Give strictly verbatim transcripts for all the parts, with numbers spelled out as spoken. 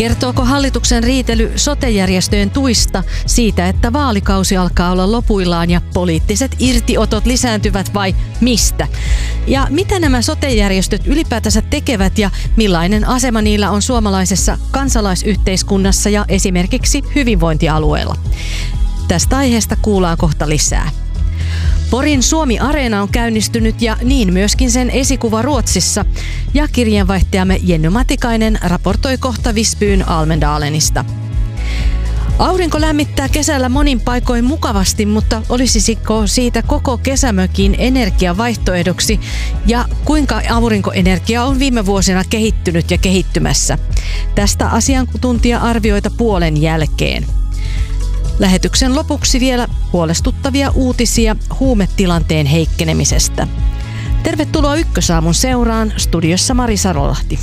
Kertooko hallituksen riitely sote-järjestöjen tuista siitä, että vaalikausi alkaa olla lopuillaan ja poliittiset irtiotot lisääntyvät vai mistä? Ja mitä nämä sote-järjestöt ylipäätänsä tekevät ja millainen asema niillä on suomalaisessa kansalaisyhteiskunnassa ja esimerkiksi hyvinvointialueella? Tästä aiheesta kuullaan kohta lisää. Porin Suomi-areena on käynnistynyt ja niin myöskin sen esikuva Ruotsissa. Ja kirjeenvaihtajamme Jenny Matikainen raportoi kohta Visbyyn Almendalenista. Aurinko lämmittää kesällä monin paikoin mukavasti, mutta olisiko siitä koko kesämökin energiavaihtoehdoksi? Ja kuinka aurinkoenergia on viime vuosina kehittynyt ja kehittymässä? Tästä asiantuntija-arvioita puolen jälkeen. Lähetyksen lopuksi vielä huolestuttavia uutisia huumetilanteen heikkenemisestä. Tervetuloa Ykkösaamun seuraan, studiossa Mari Sarolahti.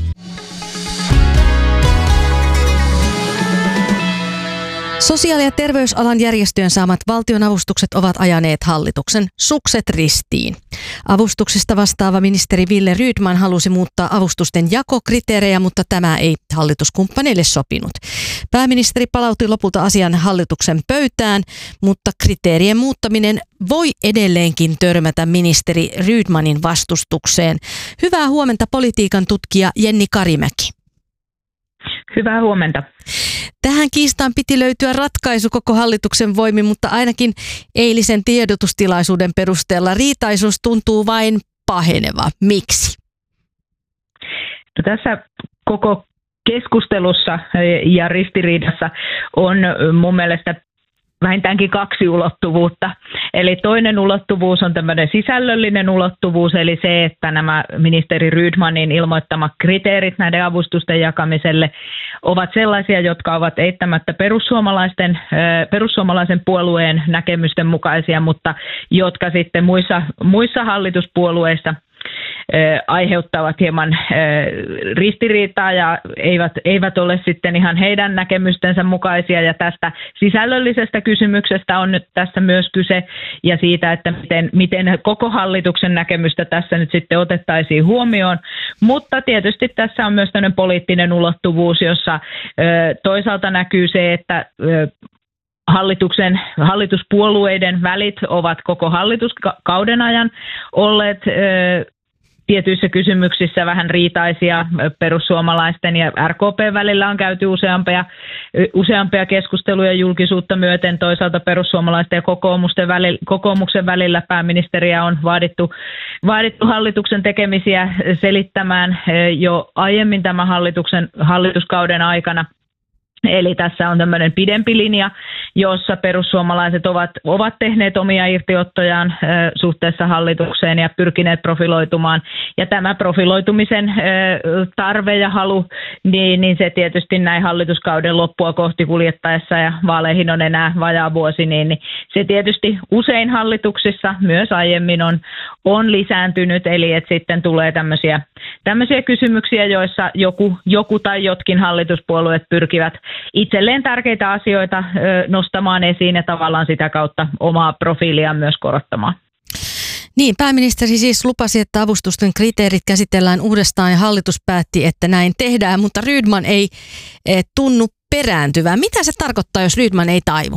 Sosiaali- ja terveysalan järjestöjen saamat valtionavustukset ovat ajaneet hallituksen sukset ristiin. Avustuksista vastaava ministeri Wille Rydman halusi muuttaa avustusten jakokriteerejä, mutta tämä ei hallituskumppaneille sopinut. Pääministeri palautti lopulta asian hallituksen pöytään, mutta kriteerien muuttaminen voi edelleenkin törmätä ministeri Rydmanin vastustukseen. Hyvää huomenta politiikan tutkija Jenni Karimäki. Hyvää huomenta. Tähän kiistaan piti löytyä ratkaisu koko hallituksen voimin, mutta ainakin eilisen tiedotustilaisuuden perusteella riitaisuus tuntuu vain paheneva. Miksi? No, tässä koko keskustelussa ja ristiriidassa on mun mielestä vähintäänkin kaksi ulottuvuutta. Eli toinen ulottuvuus on tämmöinen sisällöllinen ulottuvuus, eli se, että nämä ministeri Rydmanin ilmoittamat kriteerit näiden avustusten jakamiselle ovat sellaisia, jotka ovat eittämättä perussuomalaisten, perussuomalaisen puolueen näkemysten mukaisia, mutta jotka sitten muissa, muissa hallituspuolueissa aiheuttavat hieman ristiriitaa ja eivät, eivät ole sitten ihan heidän näkemystensä mukaisia. Ja tästä sisällöllisestä kysymyksestä on nyt tässä myös kyse ja siitä, että miten, miten koko hallituksen näkemystä tässä nyt sitten otettaisiin huomioon. Mutta tietysti tässä on myös tämmöinen poliittinen ulottuvuus, jossa toisaalta näkyy se, että Hallituksen, hallituspuolueiden välit ovat koko hallituskauden ajan olleet ö, tietyissä kysymyksissä vähän riitaisia. Perussuomalaisten ja R K P välillä on käyty useampia, useampia keskusteluja julkisuutta myöten. Toisaalta perussuomalaisten ja kokoomuksen välillä, kokoomuksen välillä pääministeriä on vaadittu, vaadittu hallituksen tekemisiä selittämään jo aiemmin tämän hallituksen, hallituskauden aikana. Eli tässä on tämmöinen pidempi linja, jossa perussuomalaiset ovat, ovat tehneet omia irtiottojaan ö, suhteessa hallitukseen ja pyrkineet profiloitumaan. Ja tämä profiloitumisen ö, tarve ja halu, niin, niin se tietysti näin hallituskauden loppua kohti kuljettaessa ja vaaleihin on enää vajaa vuosi, niin, niin se tietysti usein hallituksissa myös aiemmin on, on lisääntynyt. Eli että sitten tulee tämmöisiä, tämmöisiä kysymyksiä, joissa joku, joku tai jotkin hallituspuolueet pyrkivät itselleen tärkeitä asioita ö, nostamaan esiin ja tavallaan sitä kautta omaa profiiliaan myös korottamaan. Niin, pääministeri siis lupasi, että avustusten kriteerit käsitellään uudestaan ja hallitus päätti, että näin tehdään, mutta Rydman ei e, tunnu perääntyvää. Mitä se tarkoittaa, jos Rydman ei taivu?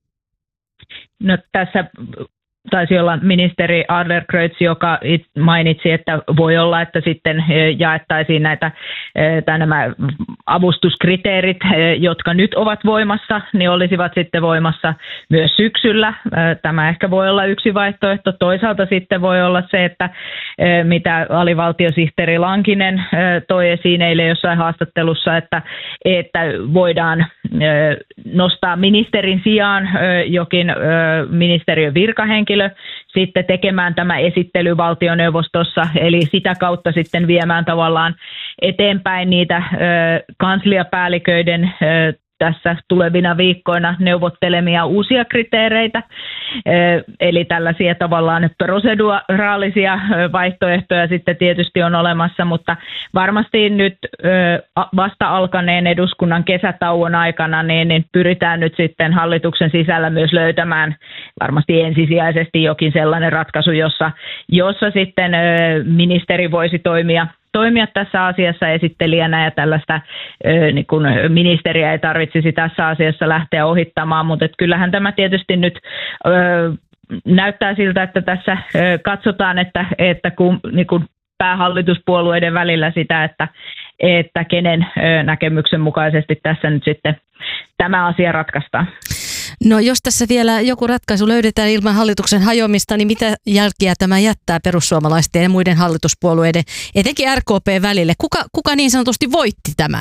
No tässä taisi olla ministeri Adlercreutz, joka mainitsi, että voi olla, että sitten jaettaisiin näitä tai nämä avustuskriteerit, jotka nyt ovat voimassa, niin olisivat sitten voimassa myös syksyllä. Tämä ehkä voi olla yksi vaihtoehto. Toisaalta sitten voi olla se, että mitä alivaltiosihteeri Lankinen toi esiin eilen jossain haastattelussa, että, että voidaan nostaa ministerin sijaan jokin ministeriön virkahenkilö sitten tekemään tämä esittely valtioneuvostossa, eli sitä kautta sitten viemään tavallaan eteenpäin niitä ö, kansliapäälliköiden ö, tässä tulevina viikkoina neuvottelemia uusia kriteereitä, eli tällaisia tavallaan proseduraalisia vaihtoehtoja sitten tietysti on olemassa, mutta varmasti nyt vasta alkaneen eduskunnan kesätauon aikana niin pyritään nyt sitten hallituksen sisällä myös löytämään varmasti ensisijaisesti jokin sellainen ratkaisu, jossa, jossa sitten ministeri voisi toimia toimia tässä asiassa esittelijänä ja tällaista niin kuin ministeriä ei tarvitsisi tässä asiassa lähteä ohittamaan, mutta kyllähän tämä tietysti nyt näyttää siltä, että tässä katsotaan, että, että kun, niin kuin päähallituspuolueiden välillä sitä, että, että kenen näkemyksen mukaisesti tässä nyt sitten tämä asia ratkaistaan. No jos tässä vielä joku ratkaisu löydetään ilman hallituksen hajoamista, niin mitä jälkiä tämä jättää perussuomalaisten ja muiden hallituspuolueiden, etenkin R K P välille? Kuka, kuka niin sanotusti voitti tämän?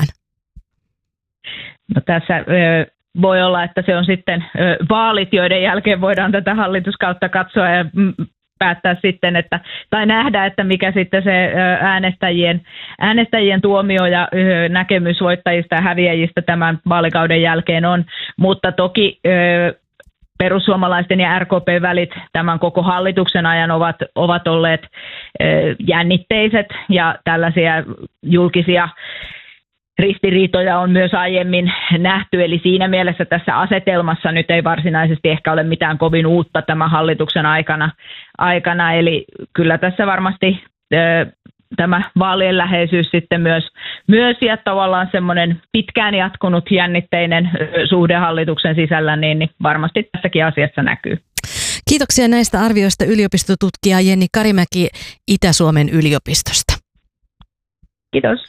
No tässä ö, voi olla, että se on sitten ö, vaalit, joiden jälkeen voidaan tätä hallituskautta katsoa ja mm, päättää sitten, että, tai nähdä, että mikä sitten se äänestäjien, äänestäjien tuomio ja näkemys voittajista ja häviäjistä tämän vaalikauden jälkeen on. Mutta toki perussuomalaisten ja R K P välit tämän koko hallituksen ajan ovat, ovat olleet jännitteiset ja tällaisia julkisia ristiriitoja on myös aiemmin nähty, eli siinä mielessä tässä asetelmassa nyt ei varsinaisesti ehkä ole mitään kovin uutta tämän hallituksen aikana, aikana eli kyllä tässä varmasti ö, tämä vaalien läheisyys sitten myös, myös ja tavallaan semmoinen pitkään jatkunut jännitteinen suhde hallituksen sisällä, niin, niin varmasti tässäkin asiassa näkyy. Kiitoksia näistä arvioista yliopistotutkija Jenni Karimäki Itä-Suomen yliopistosta. Kiitos.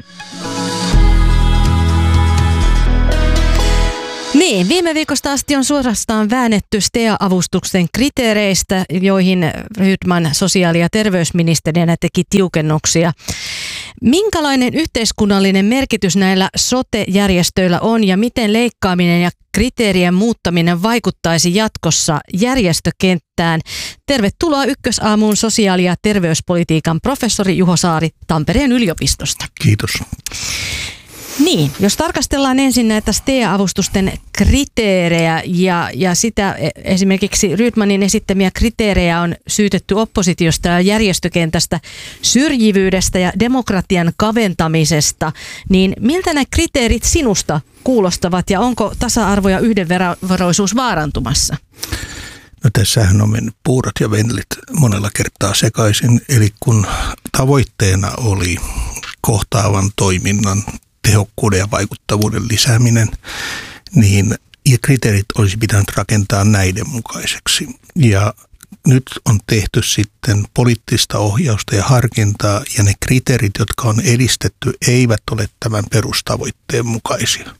Niin, viime viikosta asti on suorastaan väännetty S T A-avustuksen kriteereistä, joihin Rydman sosiaali- ja terveysministerinä teki tiukennuksia. Minkälainen yhteiskunnallinen merkitys näillä sote-järjestöillä on ja miten leikkaaminen ja kriteerien muuttaminen vaikuttaisi jatkossa järjestökenttään? Tervetuloa Ykkösaamuun sosiaali- ja terveyspolitiikan professori Juho Saari Tampereen yliopistosta. Kiitos. Niin, jos tarkastellaan ensin näitä S T A-avustusten kriteerejä ja, ja sitä esimerkiksi Rydmanin esittämiä kriteerejä on syytetty oppositiosta ja järjestökentästä syrjivyydestä ja demokratian kaventamisesta, niin miltä nämä kriteerit sinusta kuulostavat ja onko tasa-arvo ja yhdenveroisuus vaarantumassa? No tässähän on mennyt puurot ja vellit monella kertaa sekaisin, eli kun tavoitteena oli kohtaavan toiminnan tehokkuuden ja vaikuttavuuden lisääminen, niin kriteerit olisi pitänyt rakentaa näiden mukaiseksi. Ja nyt on tehty sitten poliittista ohjausta ja harkintaa, ja ne kriteerit, jotka on edistetty, eivät ole tämän perustavoitteen mukaisia.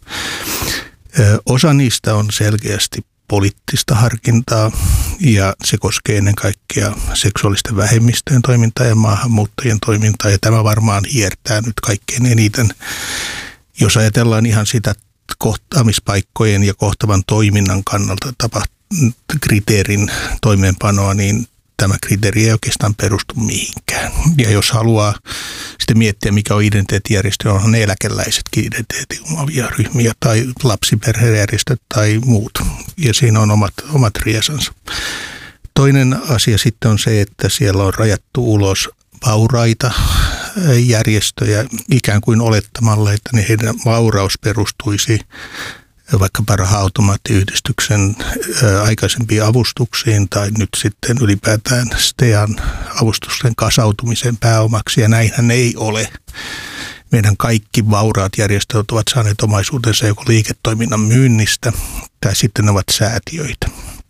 Osa niistä on selkeästi poliittista harkintaa, ja se koskee ennen kaikkea seksuaalisten vähemmistöjen toimintaa ja maahanmuuttajien toimintaa, ja tämä varmaan hiertää nyt kaikkein eniten. Jos ajatellaan ihan sitä kohtaamispaikkojen ja kohtavan toiminnan kannalta tapaht- kriteerin toimeenpanoa, niin tämä kriteeri ei oikeastaan perustu mihinkään. Ja jos haluaa sitten miettiä, mikä on identiteettijärjestö, onhan ne eläkeläisetkin identiteetin omavia ryhmiä tai lapsiperhejärjestöt tai muut. Ja siinä on omat, omat riesansa. Toinen asia sitten on se, että siellä on rajattu ulos vauraita järjestöjä ikään kuin olettamalla, että ne heidän vauraus perustuisi vaikkapa Raha-automaattiyhdistyksen aikaisempiin avustuksiin tai nyt sitten ylipäätään S T A:n avustusten kasautumisen pääomaksi, ja näinhän ei ole. Meidän kaikki vauraat järjestöt ovat saaneet omaisuutensa joko liiketoiminnan myynnistä tai sitten ne ovat säätiöitä.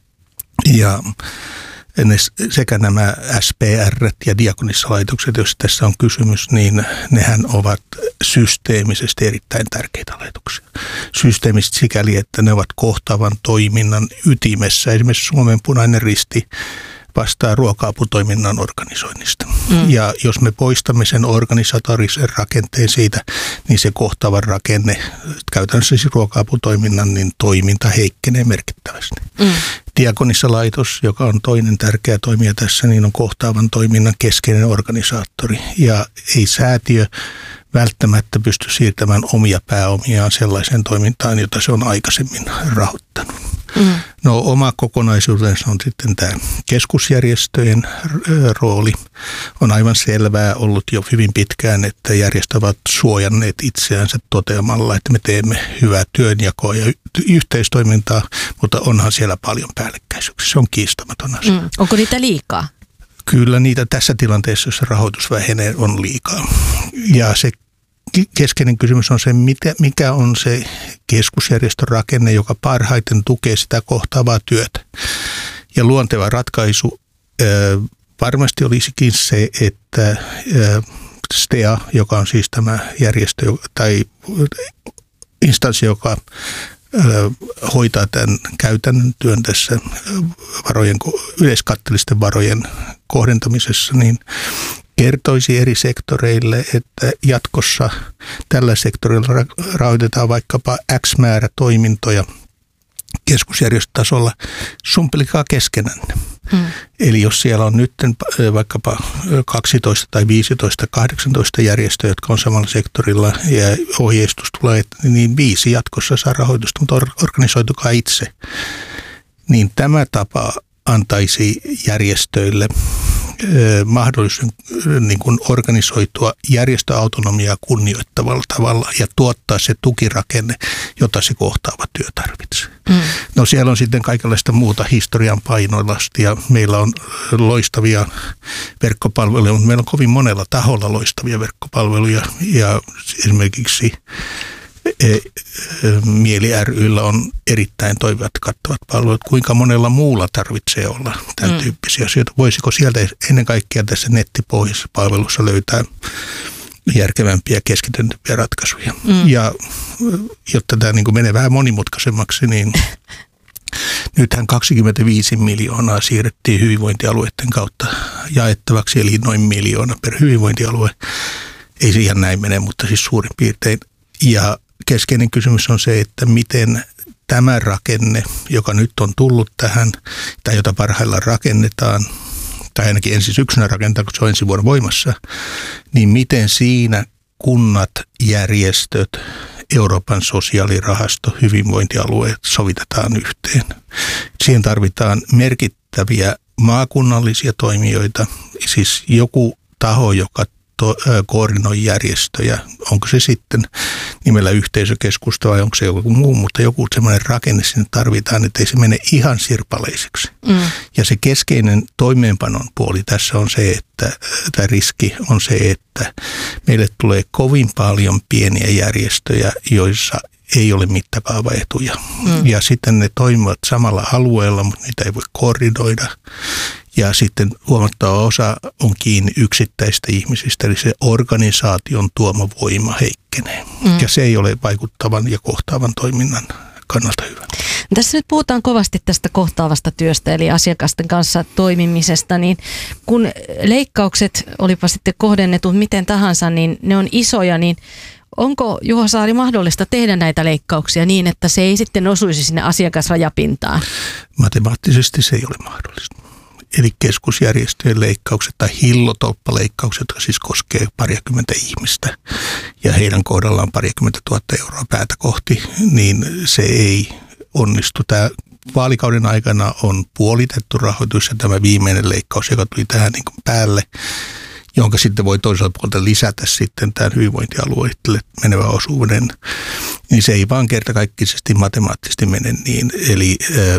Ja ne, sekä nämä S P R ja diakonissalaitokset, jos tässä on kysymys, niin nehän ovat systeemisesti erittäin tärkeitä laitoksia. Systeemisesti sikäli, että ne ovat kohtaavan toiminnan ytimessä. Esimerkiksi Suomen Punainen Risti vastaa ruoka-aputoiminnan organisoinnista. Mm. Ja jos me poistamme sen organisatorisen rakenteen siitä, niin se kohtaava rakenne, käytännössä siis ruoka-aputoiminnan, niin toiminta heikkenee merkittävästi. Mm. Diakonissalaitos, joka on toinen tärkeä toimija tässä, niin on kohtaavan toiminnan keskeinen organisaattori. Ja ei säätiö välttämättä pysty siirtämään omia pääomiaan sellaiseen toimintaan, jota se on aikaisemmin rahoittanut. Mm. No oma kokonaisuutensa on sitten tämä keskusjärjestöjen rooli. On aivan selvää ollut jo hyvin pitkään, että järjestöt ovat suojanneet itseänsä toteamalla, että me teemme hyvää työnjakoa ja yhteistoimintaa, mutta onhan siellä paljon päällekkäisyyksiä. Se on kiistamaton asia. Mm. Onko niitä liikaa? Kyllä niitä tässä tilanteessa, jos rahoitus vähenee, on liikaa. Ja se keskeinen kysymys on se, mikä on se keskusjärjestön rakenne, joka parhaiten tukee sitä kohtaavaa työtä. Ja luonteva ratkaisu varmasti olisikin se, että STEA, joka on siis tämä järjestö tai instanssi, joka hoitaa tämän käytännön työn tässä varojen, yleiskatteellisten varojen kohdentamisessa, niin kertoisi eri sektoreille, että jatkossa tällä sektorilla rahoitetaan vaikkapa X määrä toimintoja keskusjärjestötasolla, sumpelikaa keskenänne. Hmm. Eli jos siellä on nyt vaikkapa kaksitoista tai viisitoista, kahdeksantoista järjestöä, jotka on samalla sektorilla ja ohjeistus tulee, niin viisi jatkossa saa rahoitusta, mutta organisoitukaa itse. Niin tämä tapa antaisi järjestöille mahdollisuuden niin kuin organisoitua järjestöautonomiaa kunnioittavalla tavalla ja tuottaa se tukirakenne, jota se kohtaava työ tarvitsee. Mm. No siellä on sitten kaikenlaista muuta historian painoilastia. Meillä on loistavia verkkopalveluja, mutta meillä on kovin monella taholla loistavia verkkopalveluja ja esimerkiksi Mieli ry:llä on erittäin toimivat kattavat palvelut. Kuinka monella muulla tarvitsee olla tämän mm. tyyppisiä asioita? Voisiko sieltä ennen kaikkea tässä nettipohjaisessa palvelussa löytää järkevämpiä keskityntympiä ratkaisuja? Mm. Ja jotta tämä niin kuin menee vähän monimutkaisemmaksi, niin nythän kaksikymmentäviisi miljoonaa siirrettiin hyvinvointialueiden kautta jaettavaksi, eli noin miljoona per hyvinvointialue. Ei se ihan näin mene, mutta siis suurin piirtein. Ja keskeinen kysymys on se, että miten tämä rakenne, joka nyt on tullut tähän, tai jota parhaillaan rakennetaan, tai ainakin ensi syksynä rakennetaan, kun se on ensi vuonna voimassa, niin miten siinä kunnat, järjestöt, Euroopan sosiaalirahasto, hyvinvointialueet sovitetaan yhteen. Siihen tarvitaan merkittäviä maakunnallisia toimijoita, siis joku taho, joka To, ö, koordinoi järjestöjä, onko se sitten nimellä yhteisökeskusta vai onko se joku muu, mutta joku semmoinen rakenne sinne tarvitaan, että ei se mene ihan sirpaleiseksi. Mm. Ja se keskeinen toimeenpanon puoli tässä on se, että tämä riski on se, että meille tulee kovin paljon pieniä järjestöjä, joissa ei ole mittakaavaetuja. Mm. Ja sitten ne toimivat samalla alueella, mutta niitä ei voi koordinoida. Ja sitten huomattava osa on kiinni yksittäistä ihmisistä, eli se organisaation tuoma voima heikkenee. Mm. Ja se ei ole vaikuttavan ja kohtaavan toiminnan kannalta hyvä. Tässä nyt puhutaan kovasti tästä kohtaavasta työstä, eli asiakasten kanssa toimimisesta, niin kun leikkaukset, olipa sitten kohdennetut miten tahansa, niin ne on isoja, niin onko Juho Saari mahdollista tehdä näitä leikkauksia niin, että se ei sitten osuisi sinne asiakasrajapintaan? Matemaattisesti se ei ole mahdollista. Eli keskusjärjestöjen leikkaukset tai hillotolppaleikkaukset, jotka siis koskee parikymmentä ihmistä ja heidän kohdallaan parikymmentä tuhatta euroa päätä kohti, niin se ei onnistu. Tämä vaalikauden aikana on puolitettu rahoitus ja tämä viimeinen leikkaus, joka tuli tähän niin kuin päälle, jonka sitten voi toisaalta puolta lisätä sitten tämän hyvinvointialueille menevä osuuden, niin se ei vaan kertakaikkisesti matemaattisesti mene niin. Eli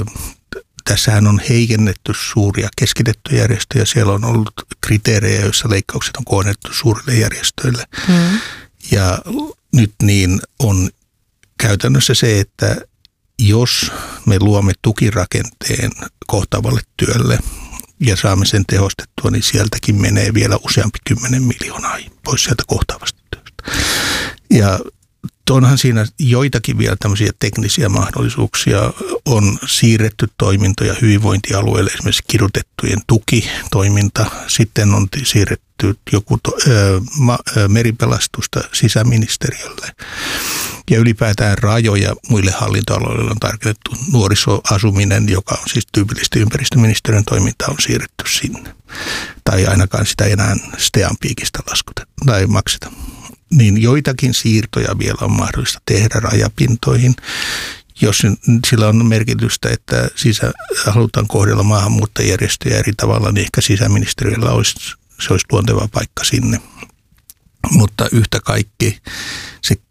tässähän on heikennetty suuria keskitettyjä järjestöjä. Siellä on ollut kriteerejä, joissa leikkaukset on kohdennettu suurille järjestöille. Mm. Ja nyt niin on käytännössä se, että jos me luomme tukirakenteen kohtaavalle työlle ja saamme sen tehostettua, niin sieltäkin menee vielä useampi kymmenen miljoonaa pois sieltä kohtaavasta työstä. Ja onhan siinä joitakin vielä tämmöisiä teknisiä mahdollisuuksia. On siirretty toimintoja hyvinvointialueelle, esimerkiksi kidutettujen tukitoiminta. Sitten on siirretty joku to, ö, ma, ö, meripelastusta sisäministeriölle. Ja ylipäätään rajoja muille hallintoaloille on tarkoitettu. Nuorisoasuminen, joka on siis tyypillisesti ympäristöministeriön toiminta, on siirretty sinne. Tai ainakaan sitä enää STEAn piikistä laskuteta tai makseta. Niin joitakin siirtoja vielä on mahdollista tehdä rajapintoihin, jos sillä on merkitystä, että sisä, halutaan kohdella maahanmuuttajärjestöjä eri tavalla, niin ehkä sisäministeriöllä olisi, se olisi luonteva paikka sinne. Mutta yhtä kaikki se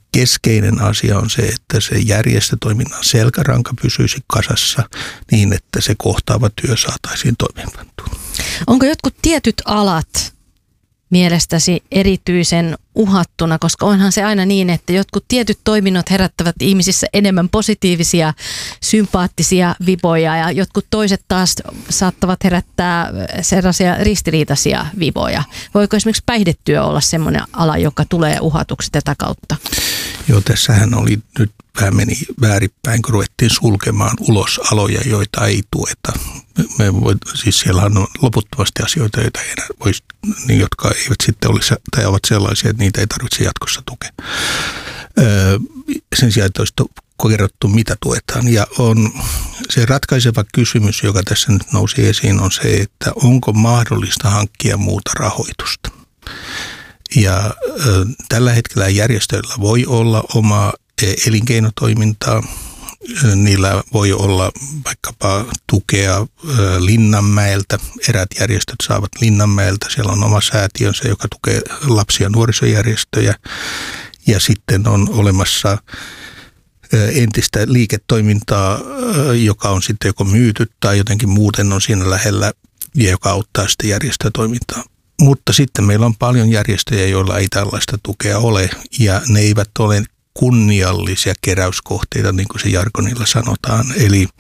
keskeinen asia on se, että se järjestötoiminnan selkäranka pysyisi kasassa niin, että se kohtaava työ saataisiin toimeenpantua. Onko jotkut tietyt alat mielestäsi erityisen uhattuna, koska onhan se aina niin, että jotkut tietyt toiminnot herättävät ihmisissä enemmän positiivisia, sympaattisia viboja ja jotkut toiset taas saattavat herättää sellaisia ristiriitaisia viboja. Voiko esimerkiksi päihdetyö olla semmoinen ala, joka tulee uhatuksi tätä kautta? Joo, tässähän oli nyt vähän meni väärinpäin, kun ruvettiin sulkemaan ulos aloja, joita ei tueta. Me voi, siis siellä on loputtomasti asioita, joita ei enää voisi, niin jotka eivät sitten olisi, tai ovat sellaisia, että niitä ei tarvitse jatkossa tukea. Öö, sen sijaan, että olisi kerrottu, mitä tuetaan. Ja on se ratkaiseva kysymys, joka tässä nyt nousi esiin, on se, että onko mahdollista hankkia muuta rahoitusta. Ja ö, tällä hetkellä järjestöillä voi olla omaa elinkeinotoimintaa. Niillä voi olla vaikkapa tukea Linnanmäeltä. Eräät järjestöt saavat Linnanmäeltä. Siellä on oma säätiönsä, joka tukee lapsi- ja nuorisojärjestöjä. Ja sitten on olemassa entistä liiketoimintaa, joka on sitten joko myyty tai jotenkin muuten on siinä lähellä ja joka auttaa sitten järjestötoimintaa. Mutta sitten meillä on paljon järjestöjä, joilla ei tällaista tukea ole ja ne eivät ole kunniallisia keräyskohteita, niin kuin se jargonilla sanotaan. Eli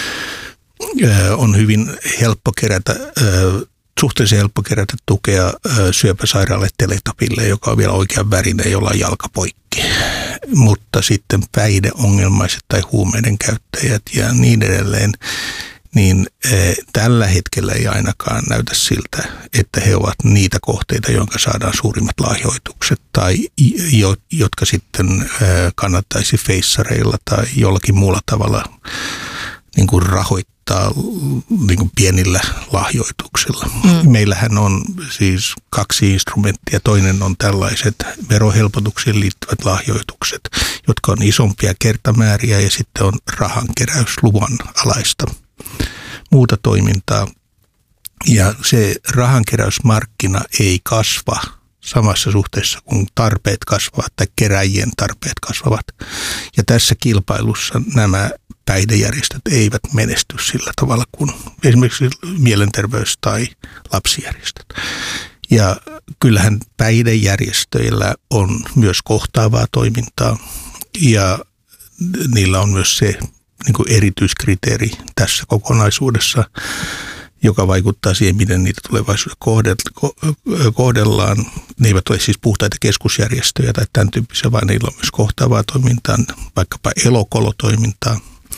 on hyvin helppo kerätä, suhteellisen helppo kerätä tukea syöpäsairaalle Teletapille, joka on vielä oikean värinen, jolla on jalka poikki. Mutta sitten päihdeongelmaiset tai huumeiden käyttäjät ja niin edelleen, niin tällä hetkellä ei ainakaan näytä siltä, että he ovat niitä kohteita, jonka saadaan suurimmat lahjoitukset tai jotka sitten kannattaisi feissareilla tai jollakin muulla tavalla niin kuin rahoittaa niin kuin pienillä lahjoituksilla. Mm. Meillähän on siis kaksi instrumenttia. Toinen on tällaiset verohelpotuksiin liittyvät lahjoitukset, jotka on isompia kertamääriä ja sitten on rahankeräysluvan alaista muuta toimintaa. Ja se rahankeräysmarkkina ei kasva samassa suhteessa, kun tarpeet kasvavat tai keräjien tarpeet kasvavat. Ja tässä kilpailussa nämä päihdejärjestöt eivät menesty sillä tavalla kuin esimerkiksi mielenterveys- tai lapsijärjestöt. Ja kyllähän päihdejärjestöillä on myös kohtaavaa toimintaa ja niillä on myös se niin kuin erityiskriteeri tässä kokonaisuudessa, joka vaikuttaa siihen, miten niitä tulevaisuudessa kohdellaan. Ne eivät ole siis puhtaita keskusjärjestöjä tai tämän tyyppisiä, vaan niillä on myös kohtaavaa toimintaa, vaikkapa elokolotoimintaa.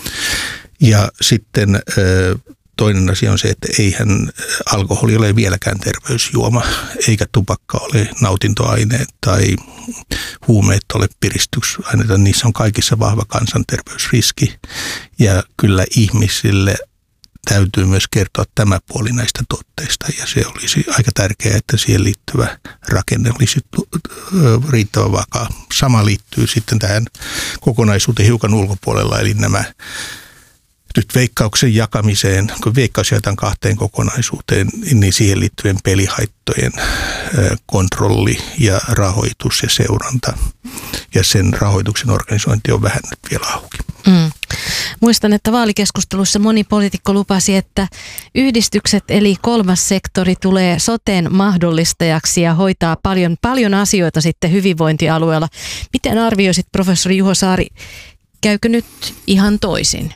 Ja sitten toinen asia on se, että eihän alkoholi ole vieläkään terveysjuoma, eikä tupakka ole nautintoaine tai huumeet ole piristysaineita. Niissä on kaikissa vahva kansanterveysriski ja kyllä ihmisille täytyy myös kertoa tämä puoli näistä tuotteista ja se olisi aika tärkeää, että siihen liittyvä rakenne olisi riittävän vakaa. Sama liittyy sitten tähän kokonaisuuteen hiukan ulkopuolella, eli nämä nyt Veikkauksen jakamiseen, kun Veikkaus jaetaan kahteen kokonaisuuteen, niin siihen liittyen pelihaittojen kontrolli ja rahoitus ja seuranta. Ja sen rahoituksen organisointi on vähän nyt vielä auki. Mm. Muistan, että vaalikeskustelussa moni poliitikko lupasi, että yhdistykset eli kolmas sektori tulee soten mahdollistajaksi ja hoitaa paljon, paljon asioita sitten hyvinvointialueella. Miten arvioisit, professori Juho Saari, käykö nyt ihan toisin?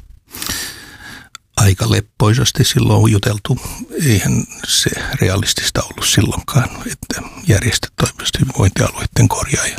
Aika leppoisasti silloin on juteltu. Eihän se realistista ollut silloinkaan, että järjestöt toimisivat hyvinvointialueiden korjaaja.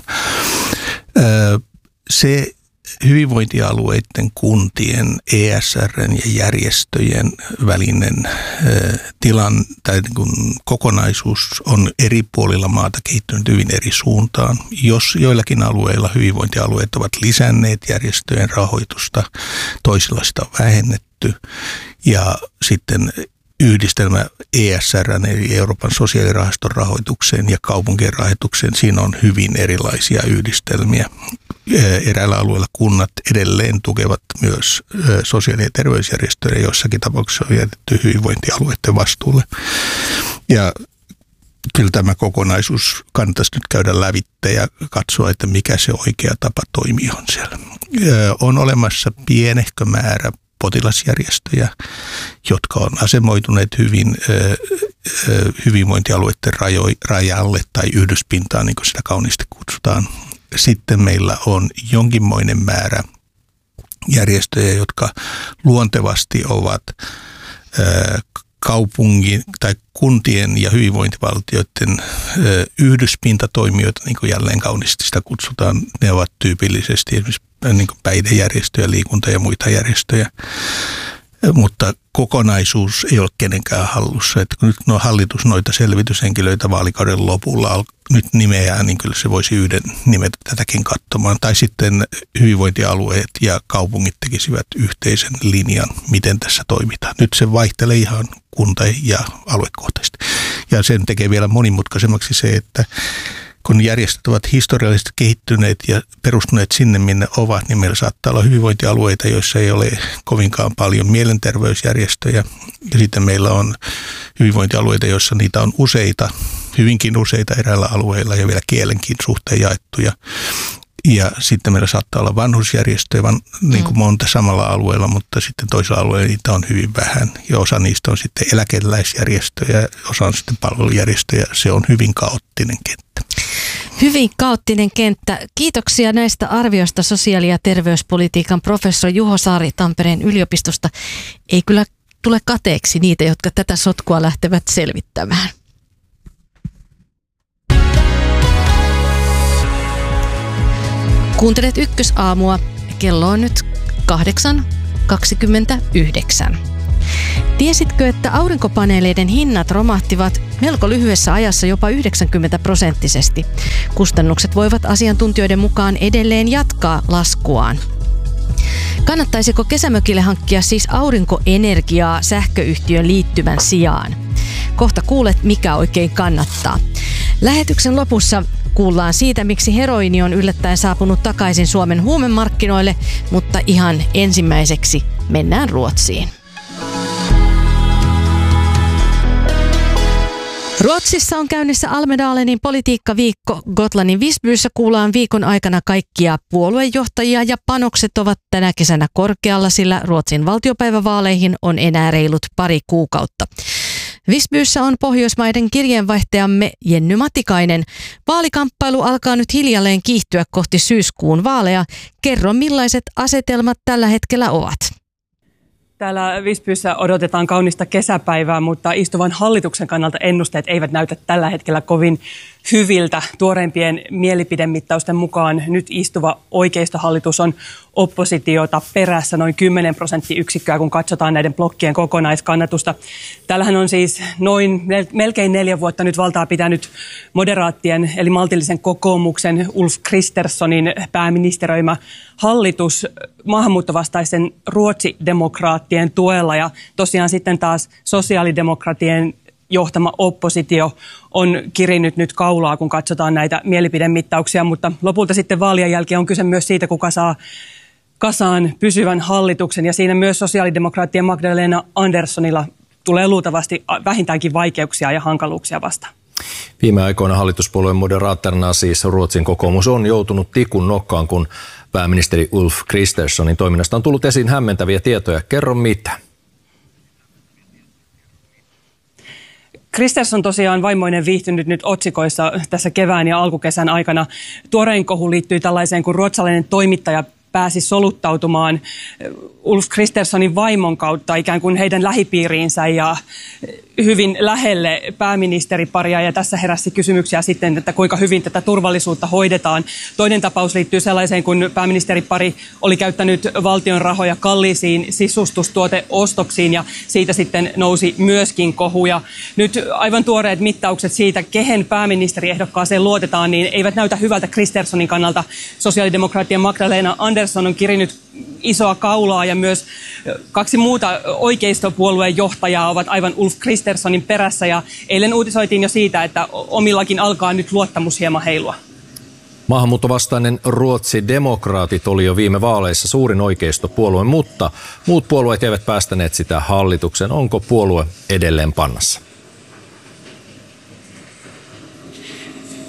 Se hyvinvointialueiden, kuntien, E S R:n ja järjestöjen välinen tilan tai niin kuin kokonaisuus on eri puolilla maata kehittynyt hyvin eri suuntaan. Jos joillakin alueilla hyvinvointialueet ovat lisänneet järjestöjen rahoitusta, toisilla sitä on vähennetty ja sitten yhdistelmä E S R:n eli Euroopan sosiaalirahaston rahoitukseen ja kaupunkien rahoitukseen, siinä on hyvin erilaisia yhdistelmiä. Eräällä alueella kunnat edelleen tukevat myös sosiaali- ja terveysjärjestöjä, joissakin tapauksissa on jätetty hyvinvointialueiden vastuulle. Ja kyllä tämä kokonaisuus kannattaisi nyt käydä lävitse ja katsoa, että mikä se oikea tapa toimia on siellä. On olemassa pienehkö määrä potilasjärjestöjä, jotka on asemoituneet hyvin hyvinvointialueiden rajalle tai yhdyspintaan, niin kuin sitä kauniisti kutsutaan. Sitten meillä on jonkinmoinen määrä järjestöjä, jotka luontevasti ovat kaupungin tai kuntien ja hyvinvointivaltioiden yhdyspintatoimijoita, niin kuin jälleen kauniisti sitä kutsutaan. Ne ovat tyypillisesti esimerkiksi niin kuin päihdejärjestöjä, liikunta- ja muita järjestöjä, mutta kokonaisuus ei ole kenenkään hallussa. Että kun nyt no hallitus noita selvityshenkilöitä vaalikauden lopulla nyt nimeää, niin kyllä se voisi yhden nimetä tätäkin katsomaan. Tai sitten hyvinvointialueet ja kaupungit tekisivät yhteisen linjan, miten tässä toimitaan. Nyt se vaihtelee ihan kunta- ja aluekohtaisesti. Ja sen tekee vielä monimutkaisemmaksi se, että kun järjestöt ovat historiallisesti kehittyneet ja perustuneet sinne, minne ovat, niin meillä saattaa olla hyvinvointialueita, joissa ei ole kovinkaan paljon mielenterveysjärjestöjä. Ja sitten meillä on hyvinvointialueita, joissa niitä on useita, hyvinkin useita eräillä alueilla ja vielä kielenkin suhteen jaettuja. Ja sitten meillä saattaa olla vanhusjärjestöjä van, niin kuin monta samalla alueella, mutta sitten toisella alueella niitä on hyvin vähän. Ja osa niistä on sitten eläkeläisjärjestöjä, osa on sitten palvelujärjestöjä. Se on hyvin kaoottinen kenttä. Hyvin kaoottinen kenttä. Kiitoksia näistä arvioista sosiaali- ja terveyspolitiikan professori Juho Saari Tampereen yliopistosta. Ei kyllä tule kateeksi niitä, jotka tätä sotkua lähtevät selvittämään. Kuuntelet Ykkösaamua. Kello on nyt kahdeksan kaksikymmentäyhdeksän. Tiesitkö, että aurinkopaneeleiden hinnat romahtivat melko lyhyessä ajassa jopa yhdeksänkymmentä prosenttisesti? Kustannukset voivat asiantuntijoiden mukaan edelleen jatkaa laskuaan. Kannattaisiko kesämökille hankkia siis aurinkoenergiaa sähköyhtiön liittymän sijaan? Kohta kuulet, mikä oikein kannattaa. Lähetyksen lopussa kuullaan siitä, miksi heroini on yllättäen saapunut takaisin Suomen huumemarkkinoille, mutta ihan ensimmäiseksi mennään Ruotsiin. Ruotsissa on käynnissä Almedalenin politiikkaviikko. Gotlannin Visbyssä kuullaan viikon aikana kaikkia puoluejohtajia ja panokset ovat tänä kesänä korkealla, sillä Ruotsin valtiopäivävaaleihin on enää reilut pari kuukautta. Visbyssä on Pohjoismaiden kirjeenvaihtajamme Jenny Matikainen. Vaalikamppailu alkaa nyt hiljalleen kiihtyä kohti syyskuun vaaleja. Kerro, millaiset asetelmat tällä hetkellä ovat? Täällä Visbyssä odotetaan kaunista kesäpäivää, mutta istuvan hallituksen kannalta ennusteet eivät näytä tällä hetkellä kovin hyviltä. Tuoreimpien mielipidemittausten mukaan nyt istuva oikeistohallitus on oppositiota perässä noin kymmenen prosenttiyksikköä, kun katsotaan näiden blokkien kokonaiskannatusta. Täällähän on siis noin melkein neljä vuotta nyt valtaa pitänyt moderaattien eli maltillisen kokoomuksen Ulf Kristerssonin pääministeröimä hallitus maahanmuuttovastaisen ruotsidemokraattien tuella ja tosiaan sitten taas sosiaalidemokraattien johtama oppositio on kirinyt nyt kaulaa, kun katsotaan näitä mielipidemittauksia, mutta lopulta sitten vaalien jälkeen on kyse myös siitä, kuka saa kasaan pysyvän hallituksen ja siinä myös sosiaalidemokraattien Magdalena Anderssonilla tulee luultavasti vähintäänkin vaikeuksia ja hankaluuksia vastaan. Viime aikoina hallituspuolueen moderaattorina siis Ruotsin kokoomus on joutunut tikun nokkaan, kun pääministeri Ulf Kristerssonin toiminnasta on tullut esiin hämmentäviä tietoja. Kerro mitä? Kristersson tosiaan vaimoinen viihtynyt nyt otsikoissa tässä kevään ja alkukesän aikana. Tuorein kohu liittyy tällaiseen, kun ruotsalainen toimittaja pääsi soluttautumaan Ulf Kristerssonin vaimon kautta ikään kuin heidän lähipiiriinsä ja hyvin lähelle pääministeriparia. Ja tässä heräsi kysymyksiä sitten, että kuinka hyvin tätä turvallisuutta hoidetaan. Toinen tapaus liittyy sellaiseen, kun pääministeripari oli käyttänyt valtion rahoja kalliisiin sisustustuoteostoksiin ja siitä sitten nousi myöskin kohuja. Nyt aivan tuoreet mittaukset siitä, kehen pääministeriehdokkaaseen luotetaan, niin eivät näytä hyvältä Kristerssonin kannalta. Sosiaalidemokraattien Magdalena Andersson on kirinyt isoa kaulaa ja myös kaksi muuta oikeistopuolueen johtajaa ovat aivan Ulf Kristerssonin perässä ja eilen uutisoitiin jo siitä, että omillakin alkaa nyt luottamus hieman heilua. Maahanmuuttovastainen Ruotsi-demokraatit oli jo viime vaaleissa suurin oikeistopuolue, mutta muut puolueet eivät päästäneet sitä hallituksen. Onko puolue edelleen pannassa?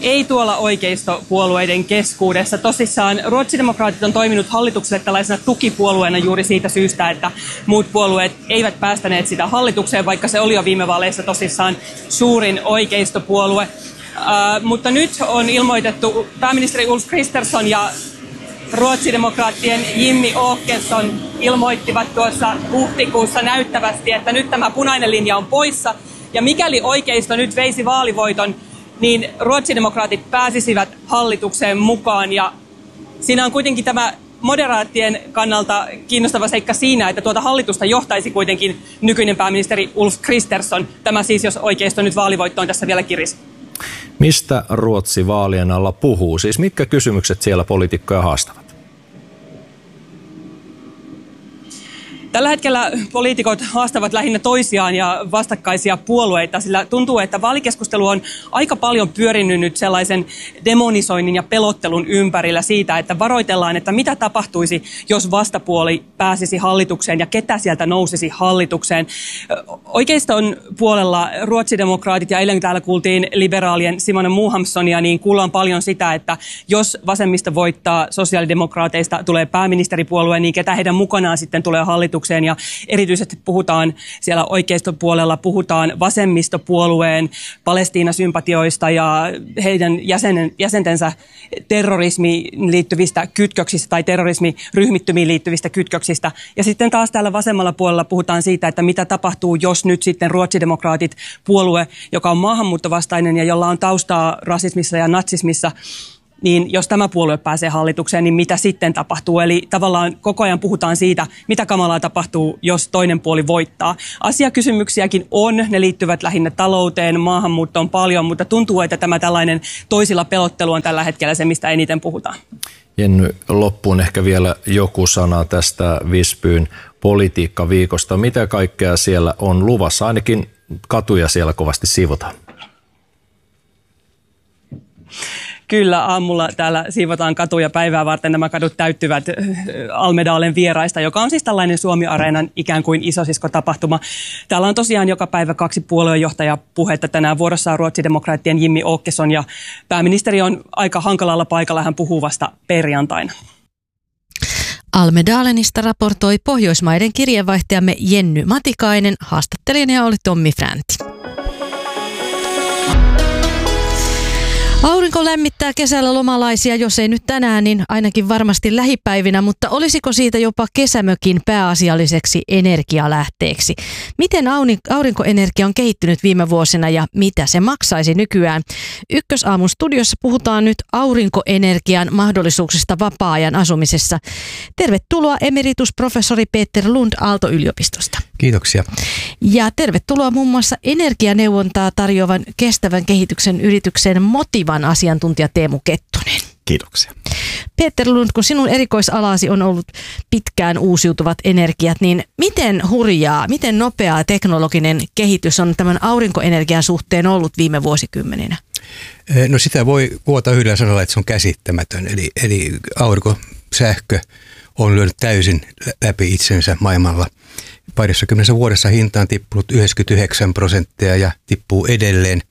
ei tuolla oikeistopuolueiden keskuudessa. Tosissaan ruotsidemokraatit on toiminut hallitukselle tällaisena tukipuolueena juuri siitä syystä, että muut puolueet eivät päästäneet sitä hallitukseen, vaikka se oli jo viime vaaleissa tosissaan suurin oikeistopuolue. Uh, mutta nyt on ilmoitettu pääministeri Ulf Kristersson ja ruotsidemokraattien Jimmy Åkesson ilmoittivat tuossa huhtikuussa näyttävästi, että nyt tämä punainen linja on poissa. Ja mikäli oikeisto nyt veisi vaalivoiton, niin ruotsidemokraatit pääsisivät hallitukseen mukaan. Ja siinä on kuitenkin tämä moderaattien kannalta kiinnostava seikka siinä, että tuota hallitusta johtaisi kuitenkin nykyinen pääministeri Ulf Kristersson. Tämä siis, jos oikeisto nyt vaalivoittoon tässä vielä kirisi. Mistä Ruotsi vaalien alla puhuu? Siis mitkä kysymykset siellä poliitikkoja haastavat? Tällä hetkellä poliitikot haastavat lähinnä toisiaan ja vastakkaisia puolueita, sillä tuntuu, että vaalikeskustelu on aika paljon pyörinyt nyt sellaisen demonisoinnin ja pelottelun ympärillä siitä, että varoitellaan, että mitä tapahtuisi, jos vastapuoli pääsisi hallitukseen ja ketä sieltä nousisi hallitukseen. Oikeiston puolella ruotsidemokraatit ja eilen täällä kuultiin liberaalien Simona Muhamsonia, niin kuullaan paljon sitä, että jos vasemmisto voittaa sosiaalidemokraateista, tulee pääministeripuolue, niin ketä heidän mukanaan sitten tulee hallitukseen. Ja erityisesti puhutaan siellä oikeistopuolella, puhutaan vasemmistopuolueen Palestiina-sympatioista ja heidän jäsenen, jäsentensä terrorismiin liittyvistä kytköksistä tai terrorismiryhmittymiin liittyvistä kytköksistä. Ja sitten taas täällä vasemmalla puolella puhutaan siitä, että mitä tapahtuu, jos nyt sitten ruotsidemokraatit puolue, joka on maahanmuuttovastainen ja jolla on taustaa rasismissa ja natsismissa, niin jos tämä puolue pääsee hallitukseen, niin mitä sitten tapahtuu? Eli tavallaan koko ajan puhutaan siitä, mitä kamalaa tapahtuu, jos toinen puoli voittaa. Asiakysymyksiäkin on, ne liittyvät lähinnä talouteen, maahanmuuttoon paljon, mutta tuntuu, että tämä tällainen toisilla pelottelu on tällä hetkellä se, mistä eniten puhutaan. Jenny, loppuun ehkä vielä joku sana tästä Visbyn politiikkaviikosta. Mitä kaikkea siellä on luvassa? Ainakin katuja siellä kovasti siivotaan. Kyllä, aamulla täällä siivotaan katuja päivää varten. Nämä kadut täyttyvät Almedalen vieraista, joka on siis tällainen Suomi-areenan ikään kuin isosisko-tapahtuma. Täällä on tosiaan joka päivä kaksi puoluejohtajapuhetta. Tänään vuorossa on ruotsidemokraattien Jimmy Åkesson ja pääministeri on aika hankalalla paikalla. Hän puhuu vasta perjantaina. Almedalenista raportoi Pohjoismaiden kirjeenvaihtajamme Jenny Matikainen. Haastattelijana oli Tommi Fränti. Aurinko lämmittää kesällä lomalaisia, jos ei nyt tänään, niin ainakin varmasti lähipäivinä, mutta olisiko siitä jopa kesämökin pääasialliseksi energialähteeksi? Miten aurinkoenergia on kehittynyt viime vuosina ja mitä se maksaisi nykyään? Ykkösaamun studiossa puhutaan nyt aurinkoenergian mahdollisuuksista vapaa-ajan asumisessa. Tervetuloa emeritusprofessori Peter Lund Aalto-yliopistosta. Kiitoksia. Ja tervetuloa muun muassa energianeuvontaa tarjoavan kestävän kehityksen yrityksen Motivan asiantuntija Teemu Kettunen. Kiitoksia. Peter Lund, kun sinun erikoisalasi on ollut pitkään uusiutuvat energiat, niin miten hurjaa, miten nopeaa teknologinen kehitys on tämän aurinkoenergian suhteen ollut viime vuosikymmeninä? No sitä voi kuota yhdellä sanalla, että se on käsittämätön. Eli, eli aurinkosähkö on lyönyt täysin läpi itsensä maailmalla. Parissa kymmenessä vuodessa hinta on tippunut yhdeksänkymmentäyhdeksän prosenttia ja tippuu edelleen.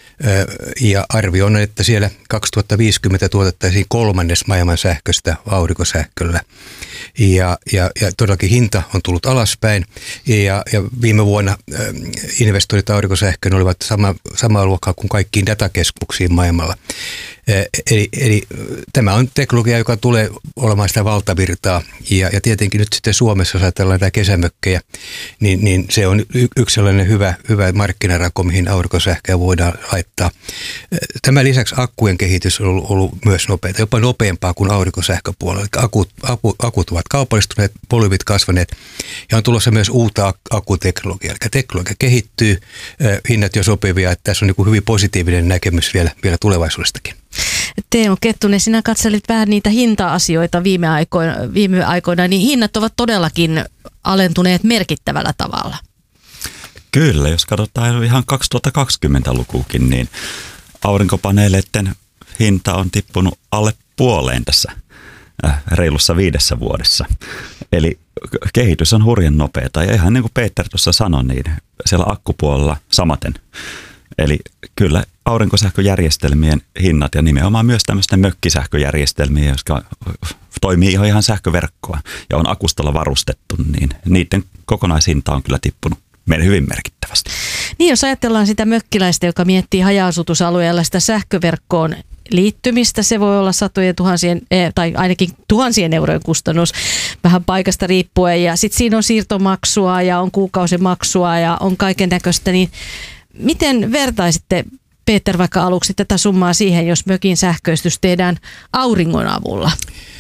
Ja arvio on, että siellä kaksituhattaviisikymmentä tuotettaisiin kolmannes maailman sähköstä aurinkosähköllä. Ja, ja, ja todellakin hinta on tullut alaspäin. Ja, ja viime vuonna investoinnit aurinkosähköön olivat sama, samaa luokkaa kuin kaikkiin datakeskuksiin maailmalla. Eli, eli tämä on teknologia, joka tulee olemaan sitä valtavirtaa. Ja, ja tietenkin nyt sitten Suomessa, jos ajatellaan näitä kesämökkejä, niin, niin se on y- yksi sellainen hyvä, hyvä markkinarako, mihin aurinkosähköä voidaan laittaa. Tämän lisäksi akkujen kehitys on ollut, ollut myös nopeata, jopa nopeampaa kuin aurinkosähköpuolella. Akut, akut, akut ovat kaupallistuneet, volyymit kasvaneet ja on tulossa myös uutta akkuteknologiaa. Eli teknologia kehittyy, hinnat jo sopivia, että tässä on niin hyvin positiivinen näkemys vielä, vielä tulevaisuudestakin. Teemu Kettunen, sinä katselit vähän niitä hinta-asioita viime aikoina, viime aikoina, niin hinnat ovat todellakin alentuneet merkittävällä tavalla. Kyllä, jos katsotaan ihan kaksituhattakaksikymmentälukukin, niin aurinkopaneeleiden hinta on tippunut alle puoleen tässä äh, reilussa viidessä vuodessa. Eli kehitys on hurjan nopeata ja ihan niin kuin Peter tuossa sanoi, niin siellä akkupuolella samaten. Eli kyllä aurinkosähköjärjestelmien hinnat ja nimenomaan myös tämmöisten mökkisähköjärjestelmiä, jotka toimii ihan, ihan sähköverkkoa ja on akustolla varustettu, niin niiden kokonaishinta on kyllä tippunut meidän hyvin merkittävästi. Niin, jos ajatellaan sitä mökkiläistä, joka miettii haja-asutusalueella sitä sähköverkkoon liittymistä, se voi olla satojen tuhansien, tai ainakin tuhansien eurojen kustannus vähän paikasta riippuen, ja sitten siinä on siirtomaksua ja on kuukausimaksua ja on kaiken näköistä, niin miten vertaisitte, Peter, vaikka aluksi tätä summaa siihen, jos mökin sähköistys tehdään auringon avulla?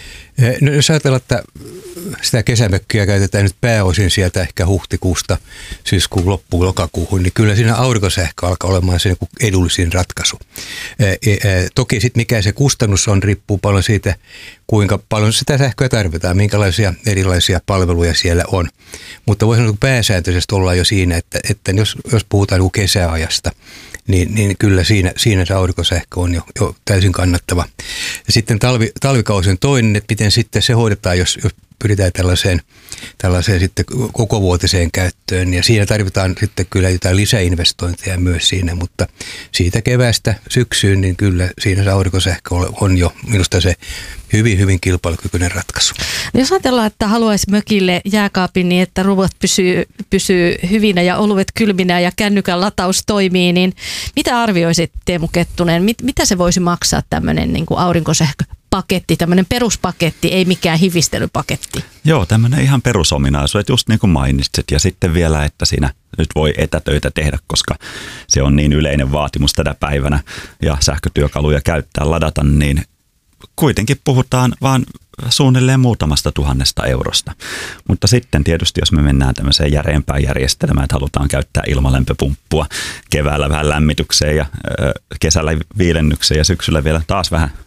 No, jos ajatellaan, että sitä kesämökkiä käytetään nyt pääosin sieltä ehkä huhtikuusta syyskuun loppuun lokakuuhun, niin kyllä siinä aurinkosähkö alkaa olemaan se niin edullisin ratkaisu. E, e, toki sitten mikä se kustannus on, riippuu paljon siitä, kuinka paljon sitä sähköä tarvitaan, minkälaisia erilaisia palveluja siellä on. Mutta voisi sanoa, että pääsääntöisesti ollaan jo siinä, että, että jos, jos puhutaan niin kesäajasta, Niin, niin kyllä siinä, siinä se aurinkosähkö on jo, jo täysin kannattava. Ja sitten talvi, talvikausi on toinen, että miten sitten se hoidetaan, jos, jos pyritään tällaiseen, tällaiseen sitten kokovuotiseen käyttöön. Ja siinä tarvitaan sitten kyllä jotain lisäinvestointeja myös siinä, mutta siitä keväästä syksyyn, niin kyllä siinä se aurinkosähkö on jo minusta se hyvin, hyvin kilpailukykyinen ratkaisu. No jos ajatellaan, että haluaisi mökille jääkaapin niin, että ruuat pysyy, pysyy hyvinä ja oluet kylminä ja kännykän lataus toimii, niin mitä arvioisit, Teemu Kettunen, mit, mitä se voisi maksaa tämmöinen niin kuin aurinkosähköpaketti, tämmöinen peruspaketti, ei mikään hivistelypaketti? Joo, tämmöinen ihan perusominaisuus, että just niin kuin mainitsit, ja sitten vielä, että siinä nyt voi etätöitä tehdä, koska se on niin yleinen vaatimus tänä päivänä ja sähkötyökaluja käyttää, ladata, niin kuitenkin puhutaan vaan suunnilleen muutamasta tuhannesta eurosta. Mutta sitten tietysti, jos me mennään tämmöiseen järeempään järjestelmään, että halutaan käyttää ilmalämpöpumppua keväällä vähän lämmitykseen ja ö, kesällä viilennykseen ja syksyllä vielä taas vähän